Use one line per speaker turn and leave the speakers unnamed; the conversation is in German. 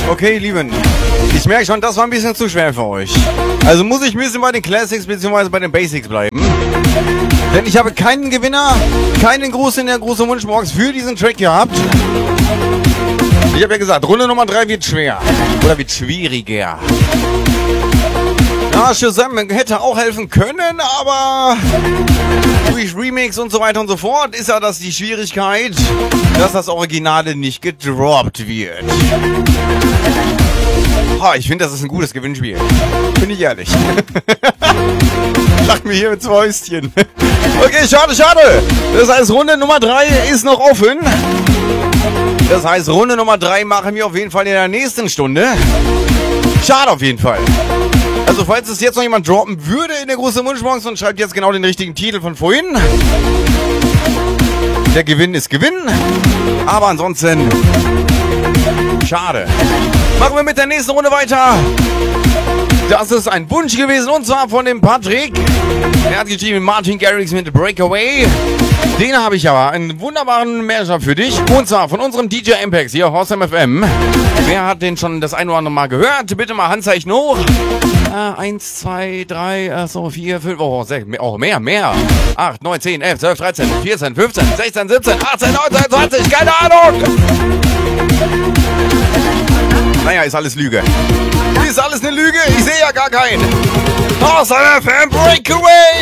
Okay, Lieben. Ich merke schon, das war ein bisschen zu schwer für euch. Also muss ich ein bisschen bei den Classics bzw. bei den Basics bleiben. Denn ich habe keinen Gewinner, keinen Großen in der großen Wunschbox für diesen Track gehabt. Ich habe ja gesagt, Runde Nummer 3 wird schwer. Oder wird schwieriger. Ja, Shazam hätte auch helfen können, aber durch Remix und so weiter und so fort ist ja das die Schwierigkeit, dass das Originale nicht gedroppt wird. Ich finde, das ist ein gutes Gewinnspiel. Bin ich ehrlich. Lacht mir hier mit 2 Häuschen. Okay, schade, schade. Das heißt, Runde Nummer 3 ist noch offen. Das heißt, Runde Nummer 3 machen wir auf jeden Fall in der nächsten Stunde. Schade auf jeden Fall. Also, falls es jetzt noch jemand droppen würde in der großen Wunschbox und schreibt jetzt genau den richtigen Titel von vorhin. Der Gewinn ist Gewinn. Aber ansonsten, schade. Machen wir mit der nächsten Runde weiter. Das ist ein Wunsch gewesen und zwar von dem Patrick. Er hat geschrieben Martin Garrix mit Breakaway. Den habe ich aber, einen wunderbaren Mashup für dich. Und zwar von unserem DJ Impex hier, Horst MFM. Wer hat den schon das ein oder andere Mal gehört? Bitte mal Handzeichen hoch. 1, 2, 3, 4, 5, 6, mehr. 8, 9, 10, 11, 12, 13, 14, 15, 16, 17, 18, 19, 20, keine Ahnung. Naja, ist alles Lüge. Ist alles eine Lüge? Ich sehe ja gar keinen. Horst MFM Breakaway.